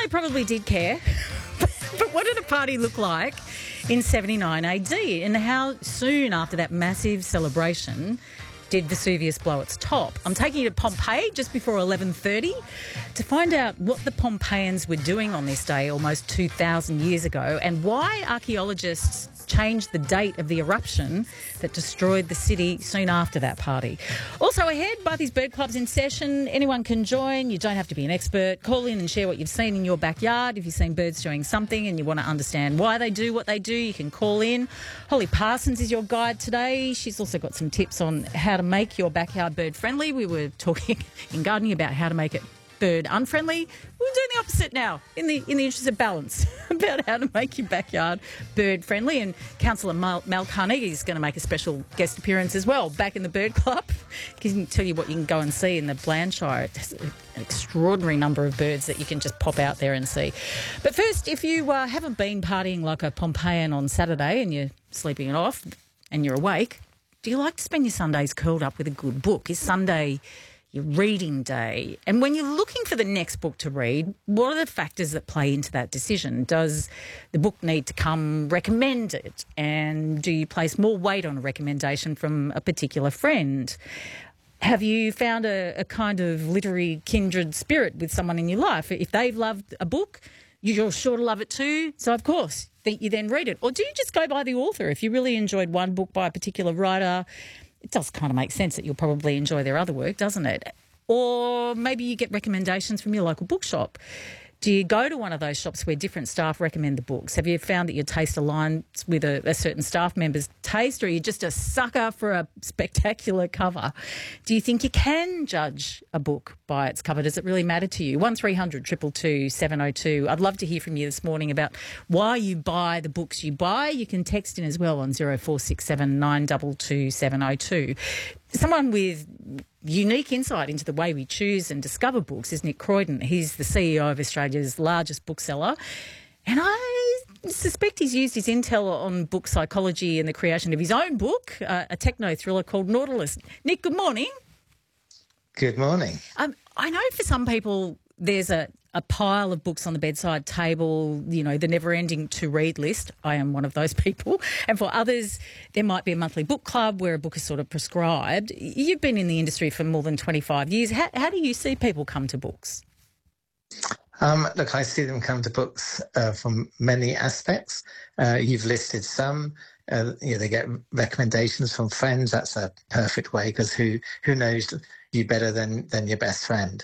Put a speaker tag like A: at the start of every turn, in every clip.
A: they probably did care. But what did a party look like in 79 AD? And how soon after that massive celebration did Vesuvius blow its top? I'm taking you to Pompeii just before 11:30 to find out what the Pompeians were doing on this day almost 2,000 years ago and why archaeologists changed the date of the eruption that destroyed the city soon after that party. Also ahead, Barthy's Bird Club's in session. Anyone can join. You don't have to be an expert. Call in and share what you've seen in your backyard. If you've seen birds doing something and you want to understand why they do what they do, you can call in. Holly Parsons is your guide today. She's also got some tips on how to make your backyard bird friendly. We were talking in gardening about how to make it bird unfriendly. We're doing the opposite now, in the interest of balance, about how to make your backyard bird friendly. And Councillor Mel Carnegie is going to make a special guest appearance as well, back in the Bird Club. He can tell you what you can go and see in the Blandshire. It's an extraordinary number of birds that you can just pop out there and see. But first, if you haven't been partying like a Pompeian on Saturday and you're sleeping it off and you're awake, do you like to spend your Sundays curled up with a good book? Is Sunday your reading day? And when you're looking for the next book to read, what are the factors that play into that decision? Does the book need to come recommended? And do you place more weight on a recommendation from a particular friend? Have you found a kind of literary kindred spirit with someone in your life? If they've loved a book, you're sure to love it too. So, of course, you then read it. Or do you just go by the author? If you really enjoyed one book by a particular writer, it does kind of make sense that you'll probably enjoy their other work, doesn't it? Or maybe you get recommendations from your local bookshop. Do you go to one of those shops where different staff recommend the books? Have you found that your taste aligns with a certain staff member's taste, or are you just a sucker for a spectacular cover? Do you think you can judge a book by its cover? Does it really matter to you? 1300 222 702. I'd love to hear from you this morning about why you buy the books you buy. You can text in as well on 0467 922 702. Someone with unique insight into the way we choose and discover books is Nick Croydon. He's the CEO of Australia's largest bookseller. And I suspect he's used his intel on book psychology in the creation of his own book, a techno thriller called Nautilus. Nick, good morning.
B: Good morning.
A: I know for some people there's a pile of books on the bedside table, you know, the never-ending to-read list. I am one of those people. And for others, there might be a monthly book club where a book is sort of prescribed. You've been in the industry for more than 25 years. How do you see people come to books?
B: Look, I see them come to books from many aspects. You've listed some. They get recommendations from friends. That's a perfect way, because who knows you better than your best friend?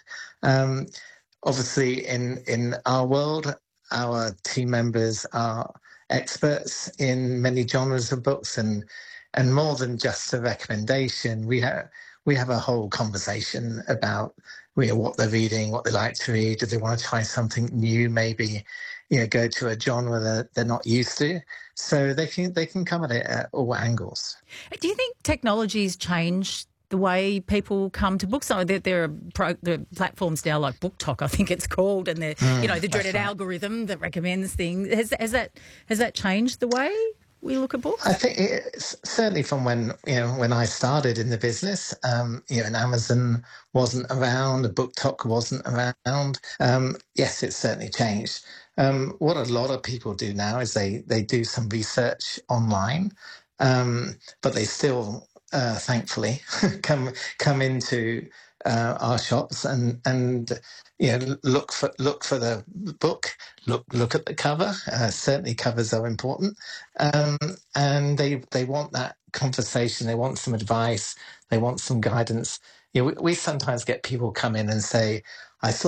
B: Obviously, in our world, our team members are experts in many genres of books, and more than just a recommendation, we have a whole conversation about what they're reading, what they like to read. Do they want to try something new? Maybe go to a genre that they're not used to. So they can come at it at all angles.
A: Do you think technology's changed the way people come to books? There are platforms now like BookTok, I think it's called, and the dreaded algorithm that recommends things. Has that changed the way we look at books?
B: I think it's certainly from when I started in the business. And Amazon wasn't around, BookTok wasn't around. Yes, it's certainly changed. What a lot of people do now is they do some research online, but they still thankfully come into our shops and look for the book, look at the cover. Certainly covers are important, and they want that conversation, they want some advice, they want some guidance. We sometimes get people come in and say, I saw